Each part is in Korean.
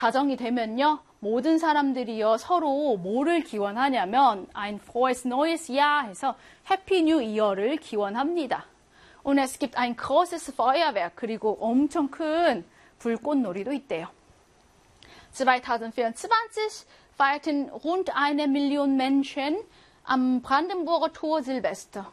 가정이 되면요, 모든 사람들이요 서로 뭐를 기원하냐면 ein frohes neues Jahr 해서 해피 뉴 이어를 기원합니다. Und es gibt ein großes Feuerwerk. 그리고 엄청 큰 불꽃놀이도 있대요. 2024 feierten rund 1 Million Menschen am Brandenburger Tor Silvester.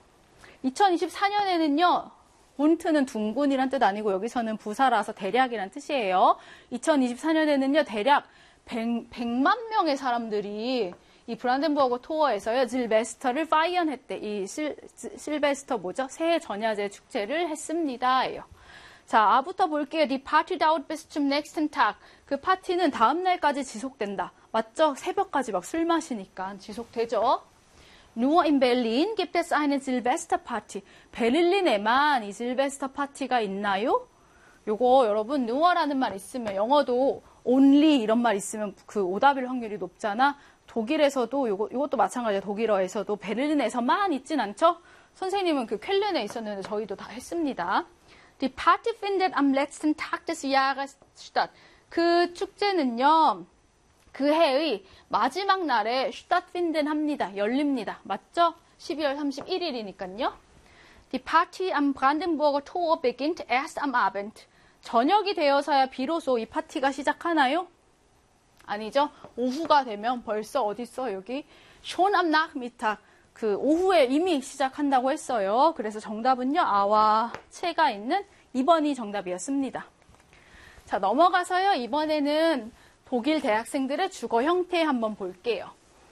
2024년에는요, run트는 둥근이란 뜻 아니고 여기서는 부사라서 대략이란 뜻이에요. 2024년에는요, 대략 100만 명의 사람들이 이 브란덴부르크 토어에서요, 실베스터를 파이언했대. 이 실베스터 뭐죠? 새해 전야제 축제를 했습니다예요. 자, 아부터 볼게요. Die Party dauert bis zum nächsten Tag. 그 파티는 다음 날까지 지속된다. 맞죠? 새벽까지 막 술 마시니까 지속되죠. Nur in Berlin gibt es eine Silvesterparty. 베를린에만 이 실베스터 파티가 있나요? 요거 여러분 nuor라는 말 있으면 영어도 only 이런 말 있으면 그 오답일 확률이 높잖아. 독일에서도 요것도 마찬가지예요. 독일어에서도 베를린에서만 있진 않죠? 선생님은 그 쾰른에 있었는데 저희도 다 했습니다. Die Party findet am letzten Tag des Jahres statt. 그 축제는요, 그 해의 마지막 날에 stattfinden 합니다. 열립니다. 맞죠? 12월 31일이니까요. Die Party am Brandenburger Tor beginnt erst am Abend. 저녁이 되어서야 비로소 이 파티가 시작하나요? 아니죠. 오후가 되면 벌써 어딨어? 여기 schon am Nachmittag. 그 오후에 이미 시작한다고 했어요. 그래서 정답은요. 아와 채가 있는 2번이 정답이었습니다. 자, 넘어가서요. 이번에는 독일 대학생들의 주거 형태 한번 볼게요.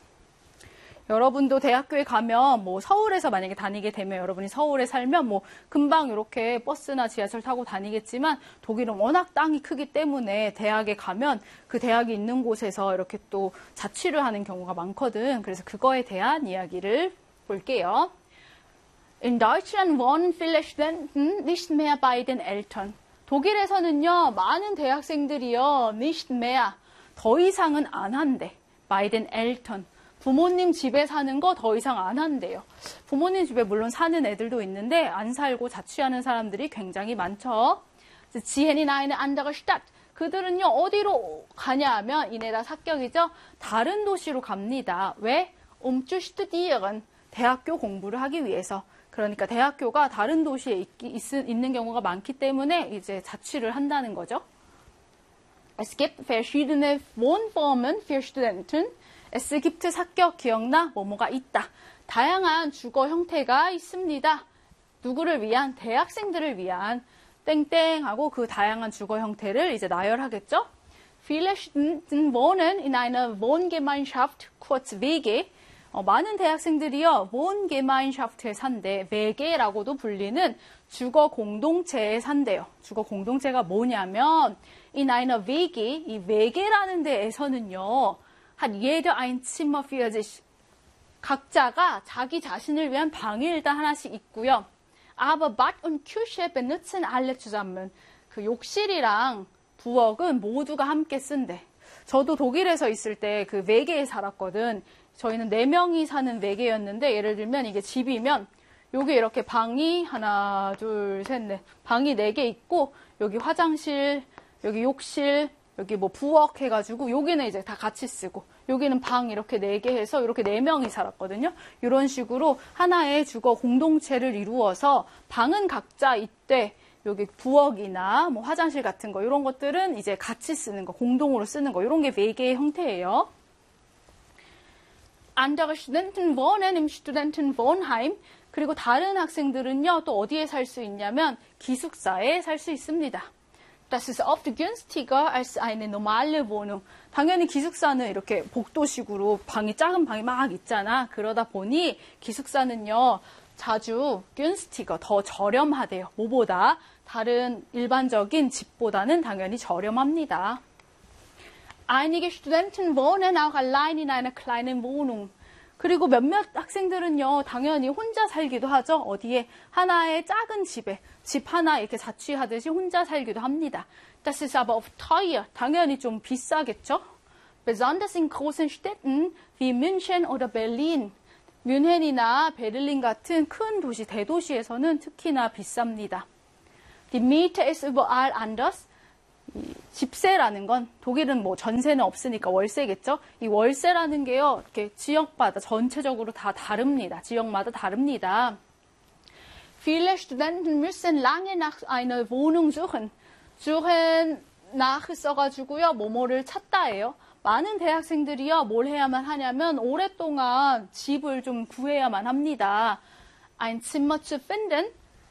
여러분도 대학교에 가면 뭐 서울에서 만약에 다니게 되면 여러분이 서울에 살면 뭐 금방 이렇게 버스나 지하철 타고 다니겠지만 독일은 워낙 땅이 크기 때문에 대학에 가면 그 대학이 있는 곳에서 이렇게 또 자취를 하는 경우가 많거든. 그래서 그거에 대한 이야기를 볼게요. In Deutschland wohnen viele Studenten nicht mehr bei den Eltern. 독일에서는요, 많은 대학생들이요, nicht mehr, 더 이상은 안 한대. bei den Eltern. 부모님 집에 사는 거 더 이상 안 한대요. 부모님 집에 물론 사는 애들도 있는데 안 살고 자취하는 사람들이 굉장히 많죠. ziehen in eine andere Stadt. 그들은요, 어디로 가냐 하면 이내다 사격이죠. 다른 도시로 갑니다. 왜? zu studieren. 대학교 공부를 하기 위해서. 그러니까 대학교가 다른 도시에 있는 경우가 많기 때문에 이제 자취를 한다는 거죠. Es gibt verschiedene Wohnformen für Studenten. Es gibt 사격 기억나? 뭐뭐가 있다. 다양한 주거 형태가 있습니다. 누구를 위한? 대학생들을 위한 땡땡하고 그 다양한 주거 형태를 이제 나열하겠죠. Viele Studenten wohnen in einer Wohngemeinschaft, kurz WG. 많은 대학생들이요, Wohngemeinschaft에 산대, WG라고도 불리는 주거 공동체에 산대요. 주거 공동체가 뭐냐면, in einer WG, 이 WG라는 데에서는요, hat jeder ein Zimmer für sich. 각자가 자기 자신을 위한 방이 일단 하나씩 있고요. Aber Bad und Küche benutzen alle zusammen. 그 욕실이랑 부엌은 모두가 함께 쓴대. 저도 독일에서 있을 때 그 외계에 살았거든. 저희는 4명이 사는 외계였는데 예를 들면 이게 집이면 여기 이렇게 방이 하나, 둘, 셋, 넷. 방이 4개 있고 여기 화장실, 여기 욕실, 여기 뭐 부엌 해가지고 여기는 이제 다 같이 쓰고 여기는 방 이렇게 4개 해서 이렇게 4명이 살았거든요. 이런 식으로 하나의 주거 공동체를 이루어서 방은 각자 있되 여기 부엌이나 뭐 화장실 같은 거 이런 것들은 이제 같이 쓰는 거, 공동으로 쓰는 거 이런 게 외계의 형태예요. Andere Studenten wohnen im Studentenwohnheim. 그리고 다른 학생들은요, 또 어디에 살 수 있냐면 기숙사에 살 수 있습니다. Das ist oft günstiger als eine normale Wohnung. 당연히 기숙사는 이렇게 복도식으로 작은 방이 막 있잖아. 그러다 보니 기숙사는요, 자주 günstiger, 더 저렴하대요. 뭐보다? 다른 일반적인 집보다는 당연히 저렴합니다. Einige Studenten wohnen auch allein in einer kleinen Wohnung. 그리고 몇몇 학생들은요, 당연히 혼자 살기도 하죠. 어디에? 하나의 작은 집에, 집 하나 이렇게 자취하듯이 혼자 살기도 합니다. Das ist aber oft teuer. 당연히 좀 비싸겠죠? Besonders in großen Städten wie München oder Berlin. 뮌헨이나 베를린 같은 큰 도시, 대도시에서는 특히나 비쌉니다. Die Miete ist überall anders. 이 집세라는 건 독일은 뭐 전세는 없으니까 월세겠죠. 이 월세라는 게요, 이렇게 지역마다 전체적으로 다 다릅니다. 지역마다 다릅니다. Viele Studenten müssen lange nach einer Wohnung suchen. suchen nach 써가지고요, 뭐뭐를 찾다예요. 많은 대학생들이요, 뭘 해야만 하냐면 오랫동안 집을 좀 구해야만 합니다. Ein Zimmer zu finden.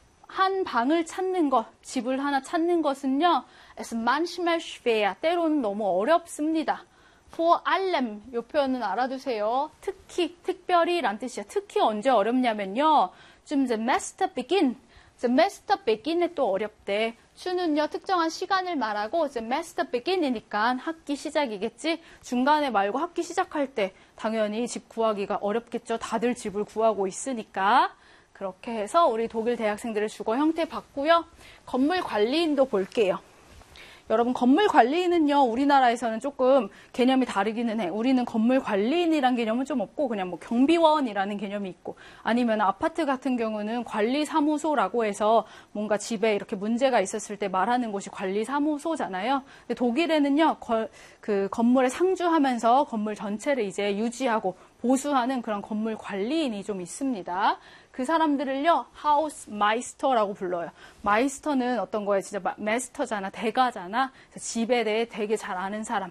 한 방을 찾는 것, 집을 하나 찾는 것은요, es manchmal schwer, 때로는 너무 어렵습니다. vor allem, 이 표현은 알아두세요. 특히, 특별히 란 뜻이야. 특히 언제 어렵냐면요, zum Semester begin, semester begin에 또 어렵대. 추는요, 특정한 시간을 말하고 semester begin이니까 학기 시작이겠지. 중간에 말고 학기 시작할 때 당연히 집 구하기가 어렵겠죠. 다들 집을 구하고 있으니까. 그렇게 해서 우리 독일 대학생들의 주거 형태 봤고요. 건물 관리인도 볼게요. 여러분, 건물 관리인은요, 우리나라에서는 조금 개념이 다르기는 해. 우리는 건물 관리인이란 개념은 좀 없고 그냥 뭐 경비원이라는 개념이 있고, 아니면 아파트 같은 경우는 관리사무소라고 해서 뭔가 집에 이렇게 문제가 있었을 때 말하는 곳이 관리사무소잖아요. 근데 독일에는요, 그 건물에 상주하면서 건물 전체를 이제 유지하고 보수하는 그런 건물 관리인이 좀 있습니다. 그 사람들을요, 하우스마이스터라고 불러요. 마이스터는 어떤 거예요? 진짜 마스터잖아, 대가잖아. 집에 대해 되게 잘 아는 사람,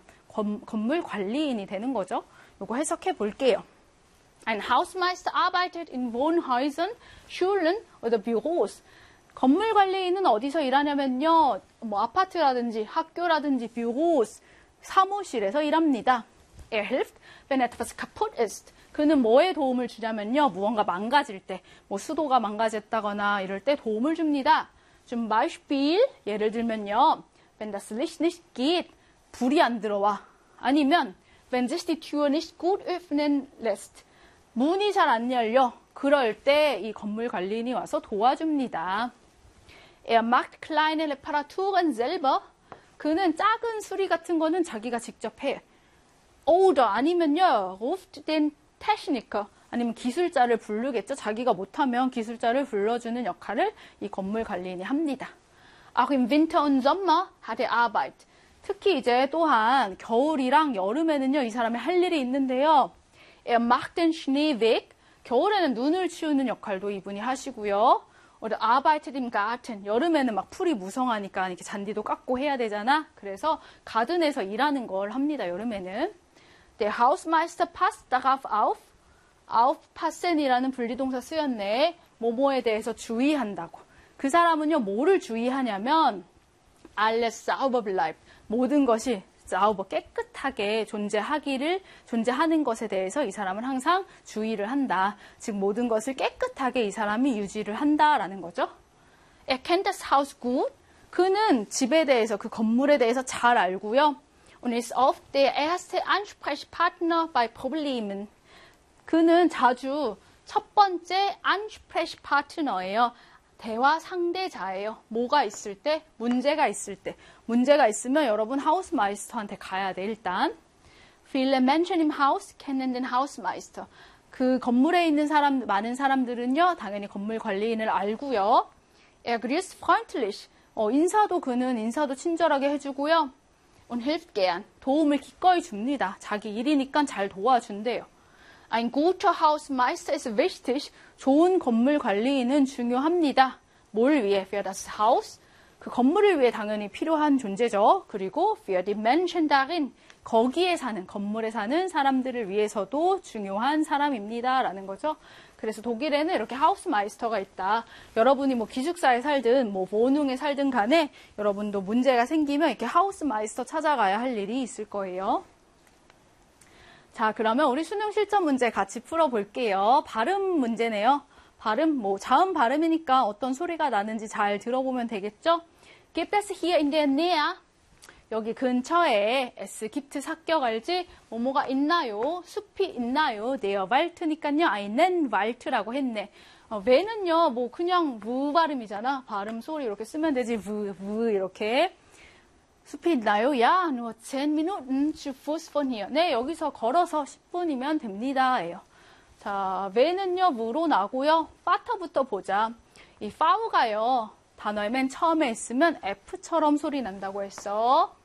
건물 관리인이 되는 거죠. 요거 해석해 볼게요. Ein Hausmeister arbeitet in Wohnhäusern, Schulen oder Büros. 건물 관리인은 어디서 일하냐면요, 뭐 아파트라든지 학교라든지 Büros, 사무실에서 일합니다. Er hilft, wenn etwas kaputt ist. 그는 뭐에 도움을 주냐면요, 무언가 망가질 때, 뭐 수도가 망가졌다거나 이럴 때 도움을 줍니다. Zum Beispiel, 예를 들면요, wenn das Licht nicht geht, 불이 안 들어와. 아니면 wenn sich die Tür nicht gut öffnen lässt, 문이 잘 안 열려. 그럴 때 이 건물 관리인이 와서 도와줍니다. Er macht kleine Reparaturen selber. 그는 작은 수리 같은 거는 자기가 직접 해. Oder 아니면요, ruft den Techniker, 아니면 기술자를 부르겠죠. 자기가 못하면 기술자를 불러주는 역할을 이 건물 관리인이 합니다. Auch im Winter und Sommer hat er Arbeit. 특히 이제 또한 겨울이랑 여름에는요, 이 사람이 할 일이 있는데요. Er macht den Schnee weg. 겨울에는 눈을 치우는 역할도 이분이 하시고요. Oder arbeitet im Garten. 여름에는 막 풀이 무성하니까 이렇게 잔디도 깎고 해야 되잖아. 그래서 가든에서 일하는 걸 합니다, 여름에는. Der Hausmeister passt darauf auf. aufpassen이라는 분리동사 쓰였네. 뭐뭐에 대해서 주의한다고. 그 사람은요, 뭐를 주의하냐면 alles sauber bleibt. 모든 것이 sauber, 깨끗하게 존재하는 것에 대해서 이 사람은 항상 주의를 한다. 즉 모든 것을 깨끗하게 이 사람이 유지를 한다라는 거죠. Er kennt das Haus gut. 그는 집에 대해서, 그 건물에 대해서 잘 알고요. Und ist oft der erste Ansprechpartner bei Problemen. 그는 자주 첫 번째 Ansprechpartner예요. 대화 상대자예요. 뭐가 있을 때? 문제가 있을 때. 문제가 있으면 여러분 하우스마이스터한테 가야 돼, 일단. Viele Menschen im Haus kennen den Hausmeister. 그 건물에 있는 많은 사람들은요, 당연히 건물 관리인을 알고요. Er grüßt freundlich. 그는 인사도 친절하게 해주고요. Und hilft gern. 도움을 기꺼이 줍니다. 자기 일이니까 잘 도와준대요. Ein guter Hausmeister ist wichtig. 좋은 건물 관리인은 중요합니다. 뭘 위해? Für das Haus. 그 건물을 위해 당연히 필요한 존재죠. 그리고 für die Menschen darin. 거기에 사는, 건물에 사는 사람들을 위해서도 중요한 사람입니다. 라는 거죠. 그래서 독일에는 이렇게 하우스마이스터가 있다. 여러분이 뭐 기숙사에 살든 뭐 wohnung에 살든 간에 여러분도 문제가 생기면 이렇게 하우스마이스터 찾아가야 할 일이 있을 거예요. 자, 그러면 우리 수능 실전 문제 같이 풀어볼게요. 발음 문제네요. 발음, 뭐 자음 발음이니까 어떤 소리가 나는지 잘 들어보면 되겠죠? Gibt es hier in der Nähe? 여기 근처에 S gibt 삭격 알지? 뭐뭐가 있나요? 숲이 있나요? der Wald니까요. einen Wald라고 했네. 왜는요, 뭐 그냥 무 발음이잖아. 발음 소리 이렇게 쓰면 되지. 무 이렇게. 숲이 있나요? 야, nur 10 Minuten zu Fuß von hier. 네, 여기서 걸어서 10분이면 됩니다. 예요. 자, 왜는요, 무로 나고요. 파터부터 보자. 이 파우가요. 단어의 맨 처음에 있으면 F처럼 소리 난다고 했어.